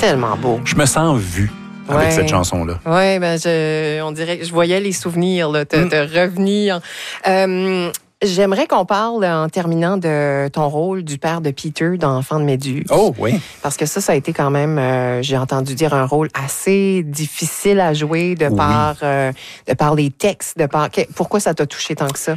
Tellement beau. Je me sens vu avec cette chanson-là. Oui, on dirait que je voyais les souvenirs là, te revenir. J'aimerais qu'on parle, en terminant, de ton rôle du père de Peter dans Enfant de Méduse. Oh, oui. Parce que ça a été quand même, j'ai entendu dire, un rôle assez difficile à jouer de par les textes. Pourquoi ça t'a touché tant que ça?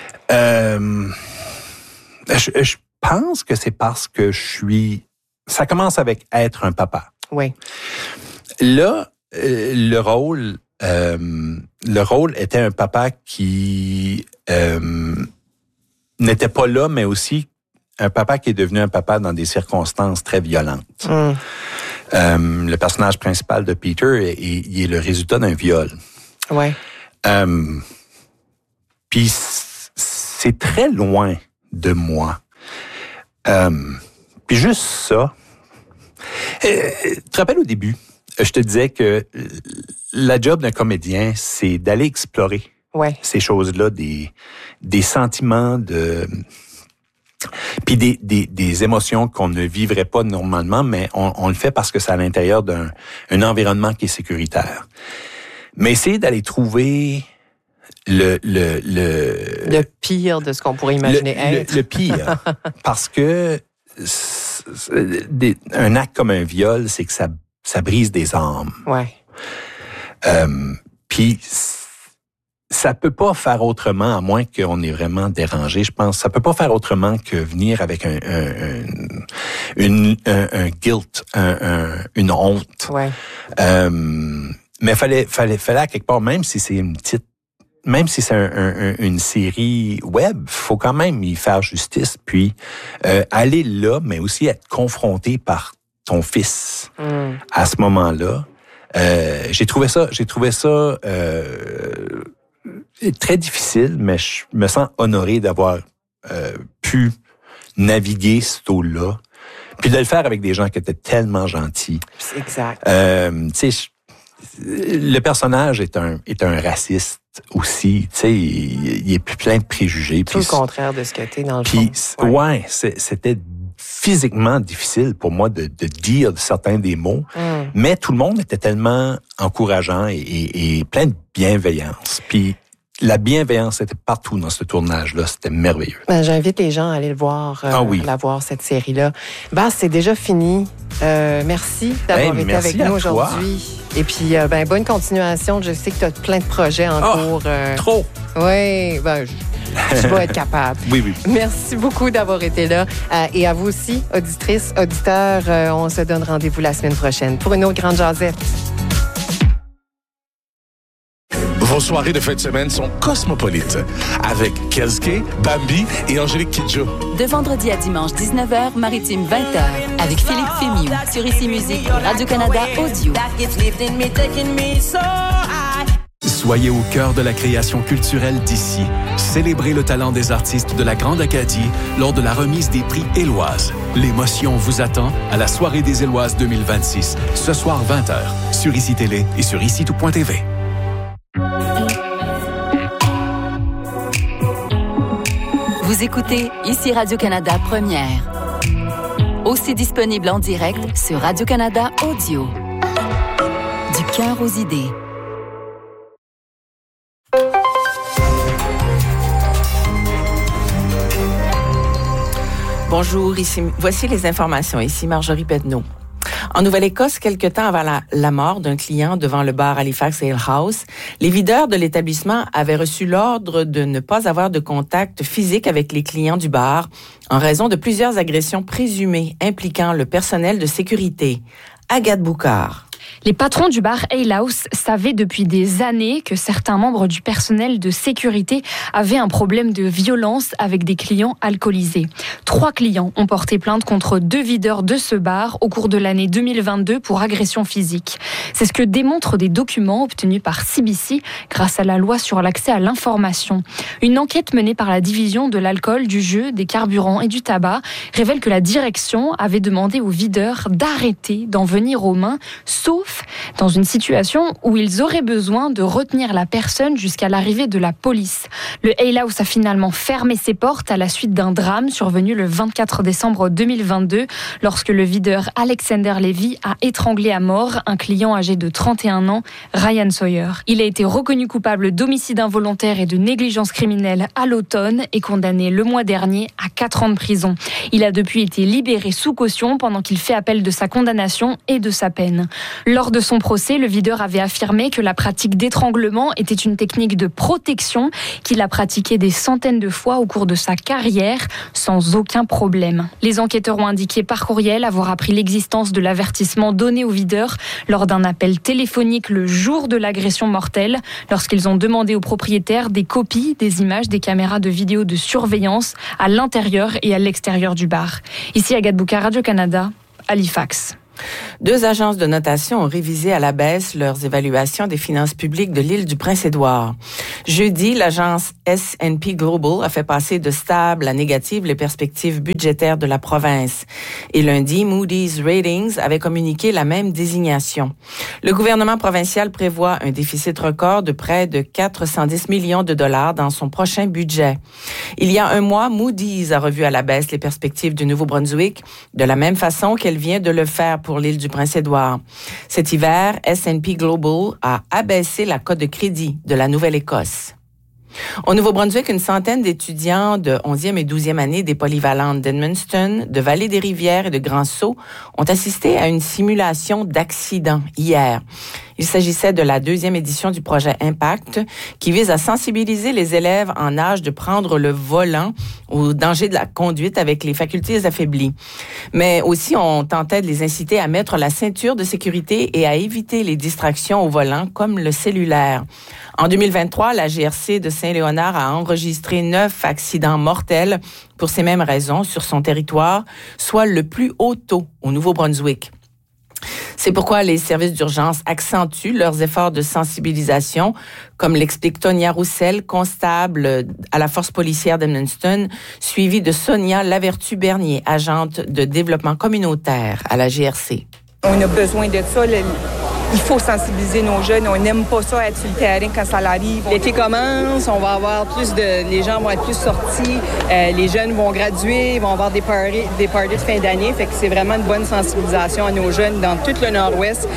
Je pense que c'est parce que ça commence avec être un papa. Oui. Là, le rôle était un papa qui n'était pas là, mais aussi un papa qui est devenu un papa dans des circonstances très violentes. Le personnage principal de Peter, il est le résultat d'un viol. Ouais. Puis c'est très loin de moi. Puis juste ça. Tu te rappelles au début, je te disais que la job d'un comédien, c'est d'aller explorer ces choses-là, des sentiments, puis des émotions qu'on ne vivrait pas normalement, mais on le fait parce que c'est à l'intérieur d'un environnement qui est sécuritaire. Mais essayer d'aller trouver le pire de ce qu'on pourrait imaginer être. Le pire. Parce que un acte comme un viol, c'est que ça brise des âmes. Ouais. Puis ça peut pas faire autrement, à moins qu'on est vraiment dérangé, je pense. Ça peut pas faire autrement que venir avec un guilt, une honte. Ouais. Mais fallait à quelque part, même si c'est une série web, faut quand même y faire justice, puis aller là, mais aussi être confronté par ton fils à ce moment-là. J'ai trouvé ça très difficile, mais je me sens honoré d'avoir pu naviguer ce taux-là, puis de le faire avec des gens qui étaient tellement gentils. C'est exact. Tu sais, le personnage est un raciste aussi, tu sais, il est plein de préjugés. Tout le contraire de ce que t'es dans le fond. Puis c'était physiquement difficile pour moi de dire certains des mots, mais tout le monde était tellement encourageant et plein de bienveillance. Puis la bienveillance était partout dans ce tournage-là. C'était merveilleux. J'invite les gens à aller le voir, la voir, cette série-là. Bas, c'est déjà fini. Merci d'avoir été avec nous aujourd'hui. Et puis, bonne continuation. Je sais que tu as plein de projets en cours. Trop! Oui, je vais être capable. Oui. Merci beaucoup d'avoir été là. Et à vous aussi, auditrices, auditeurs, on se donne rendez-vous la semaine prochaine pour une autre grande jasette. Vos soirées de fin de semaine sont cosmopolites avec Kelske, Bambi et Angélique Kidjo. De vendredi à dimanche 19h, Maritime 20h avec Philippe Fémiou sur Ici Musique et Radio-Canada Audio. Soyez au cœur de la création culturelle d'ici. Célébrez le talent des artistes de la Grande Acadie lors de la remise des prix Éloises. L'émotion vous attend à la Soirée des Éloises 2026, ce soir 20h, sur ICI Télé et sur ICI-tout.tv. Vous écoutez Ici Radio-Canada Première. Aussi disponible en direct sur Radio-Canada Audio. Du cœur aux idées. Bonjour, voici les informations. Ici Marjorie Pedneau. En Nouvelle-Écosse, quelque temps avant la mort d'un client devant le bar Halifax Ale House, les videurs de l'établissement avaient reçu l'ordre de ne pas avoir de contact physique avec les clients du bar en raison de plusieurs agressions présumées impliquant le personnel de sécurité. Agathe Boucard. Les patrons du bar Ale House savaient depuis des années que certains membres du personnel de sécurité avaient un problème de violence avec des clients alcoolisés. 3 clients ont porté plainte contre 2 videurs de ce bar au cours de l'année 2022 pour agression physique. C'est ce que démontrent des documents obtenus par CBC grâce à la loi sur l'accès à l'information. Une enquête menée par la division de l'alcool, du jeu, des carburants et du tabac révèle que la direction avait demandé aux videurs d'arrêter d'en venir aux mains, sauf sauf dans une situation où ils auraient besoin de retenir la personne jusqu'à l'arrivée de la police. Le alehouse a finalement fermé ses portes à la suite d'un drame survenu le 24 décembre 2022 lorsque le videur Alexander Levy a étranglé à mort un client âgé de 31 ans, Ryan Sawyer. Il a été reconnu coupable d'homicide involontaire et de négligence criminelle à l'automne et condamné le mois dernier à 4 ans de prison. Il a depuis été libéré sous caution pendant qu'il fait appel de sa condamnation et de sa peine. Lors de son procès, le videur avait affirmé que la pratique d'étranglement était une technique de protection qu'il a pratiquée des centaines de fois au cours de sa carrière sans aucun problème. Les enquêteurs ont indiqué par courriel avoir appris l'existence de l'avertissement donné au videur lors d'un appel téléphonique le jour de l'agression mortelle, lorsqu'ils ont demandé aux propriétaires des copies des images des caméras de vidéo de surveillance à l'intérieur et à l'extérieur du bar. Ici Agathe Bouka, Radio-Canada, Halifax. 2 agences de notation ont révisé à la baisse leurs évaluations des finances publiques de l'île du Prince-Édouard. Jeudi, l'agence S&P Global a fait passer de stable à négative les perspectives budgétaires de la province. Et lundi, Moody's Ratings avait communiqué la même désignation. Le gouvernement provincial prévoit un déficit record de près de 410 millions de dollars dans son prochain budget. Il y a un mois, Moody's a revu à la baisse les perspectives du Nouveau-Brunswick de la même façon qu'elle vient de le faire pour l'île du Prince-Édouard. Cet hiver, S&P Global a abaissé la cote de crédit de la Nouvelle-Écosse. Au Nouveau-Brunswick, une centaine d'étudiants de 11e et 12e année des polyvalentes d'Edmundston, de Vallée-des-Rivières et de Grand-Sault ont assisté à une simulation d'accident hier. Il s'agissait de la 2e édition du projet Impact qui vise à sensibiliser les élèves en âge de prendre le volant au danger de la conduite avec les facultés affaiblies. Mais aussi, on tentait de les inciter à mettre la ceinture de sécurité et à éviter les distractions au volant comme le cellulaire. En 2023, la GRC de Saint-Léonard a enregistré 9 accidents mortels pour ces mêmes raisons sur son territoire, soit le plus haut taux au Nouveau-Brunswick. C'est pourquoi les services d'urgence accentuent leurs efforts de sensibilisation, comme l'explique Tonia Roussel, constable à la force policière d'Edmundston, suivie de Sonia Lavertu-Bernier, agente de développement communautaire à la GRC. On a besoin de ça. Il faut sensibiliser nos jeunes. On n'aime pas ça être sur le terrain quand ça arrive. L'été commence, on va avoir les gens vont être plus sortis, les jeunes vont graduer, ils vont avoir des parties de fin d'année. Fait que c'est vraiment une bonne sensibilisation à nos jeunes dans tout le Nord-Ouest.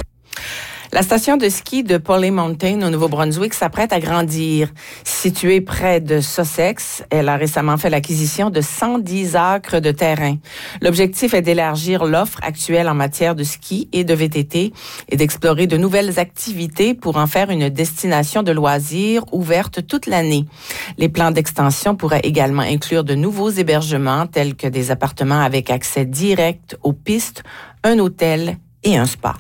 La station de ski de Polly Mountain au Nouveau-Brunswick s'apprête à grandir. Située près de Sussex, elle a récemment fait l'acquisition de 110 acres de terrain. L'objectif est d'élargir l'offre actuelle en matière de ski et de VTT et d'explorer de nouvelles activités pour en faire une destination de loisirs ouverte toute l'année. Les plans d'extension pourraient également inclure de nouveaux hébergements tels que des appartements avec accès direct aux pistes, un hôtel et un spa.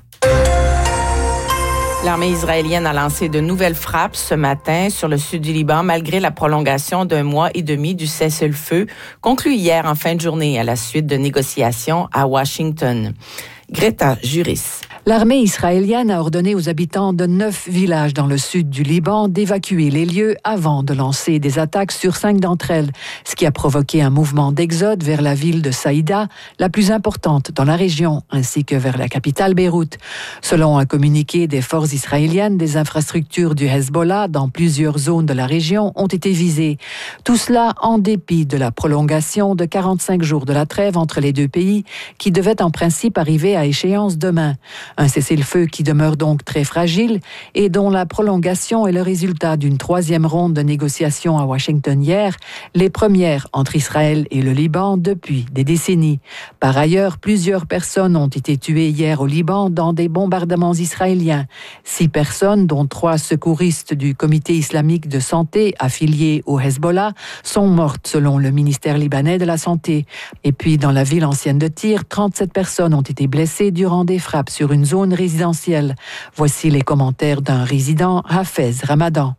L'armée israélienne a lancé de nouvelles frappes ce matin sur le sud du Liban malgré la prolongation d'1 mois et demi du cessez-le-feu conclu hier en fin de journée à la suite de négociations à Washington. Greta Juris. L'armée israélienne a ordonné aux habitants de 9 villages dans le sud du Liban d'évacuer les lieux avant de lancer des attaques sur 5 d'entre elles, ce qui a provoqué un mouvement d'exode vers la ville de Saïda, la plus importante dans la région, ainsi que vers la capitale Beyrouth. Selon un communiqué des forces israéliennes, des infrastructures du Hezbollah dans plusieurs zones de la région ont été visées. Tout cela en dépit de la prolongation de 45 jours de la trêve entre les deux pays, qui devait en principe arriver à échéance demain. Un cessez-le-feu qui demeure donc très fragile et dont la prolongation est le résultat d'une 3e ronde de négociations à Washington hier, les premières entre Israël et le Liban depuis des décennies. Par ailleurs, plusieurs personnes ont été tuées hier au Liban dans des bombardements israéliens. 6 personnes, dont 3 secouristes du comité islamique de santé affiliés au Hezbollah, sont mortes selon le ministère libanais de la Santé. Et puis, dans la ville ancienne de Tyr, 37 personnes ont été blessées durant des frappes sur une zone résidentielle. Voici les commentaires d'un résident, Hafez Ramadan.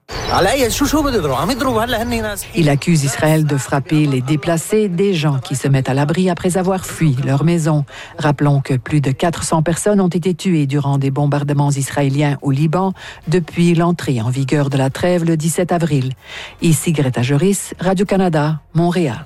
Il accuse Israël de frapper les déplacés, des gens qui se mettent à l'abri après avoir fui leur maison. Rappelons que plus de 400 personnes ont été tuées durant des bombardements israéliens au Liban depuis l'entrée en vigueur de la trêve le 17 avril. Ici Greta Juris, Radio-Canada, Montréal.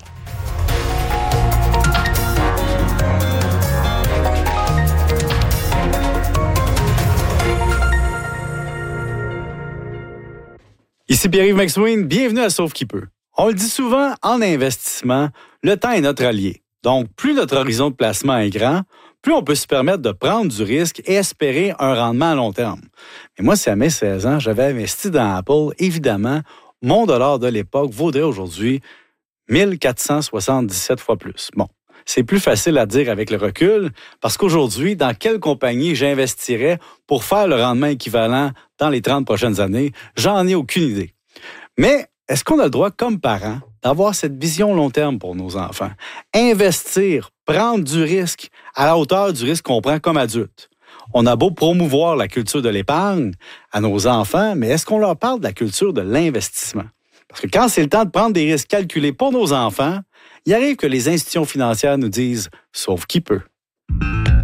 Ici Pierre-Yves McSween, bienvenue à Sauve qui peut. On le dit souvent, en investissement, le temps est notre allié. Donc, plus notre horizon de placement est grand, plus on peut se permettre de prendre du risque et espérer un rendement à long terme. Mais moi, si à mes 16 ans, j'avais investi dans Apple, évidemment, mon dollar de l'époque vaudrait aujourd'hui 1477 fois plus. Bon, c'est plus facile à dire avec le recul parce qu'aujourd'hui, dans quelle compagnie j'investirais pour faire le rendement équivalent dans les 30 prochaines années? J'en ai aucune idée. Mais est-ce qu'on a le droit, comme parents, d'avoir cette vision long terme pour nos enfants? Investir, prendre du risque à la hauteur du risque qu'on prend comme adulte. On a beau promouvoir la culture de l'épargne à nos enfants, mais est-ce qu'on leur parle de la culture de l'investissement? Parce que quand c'est le temps de prendre des risques calculés pour nos enfants, il arrive que les institutions financières nous disent « sauve qui peut ».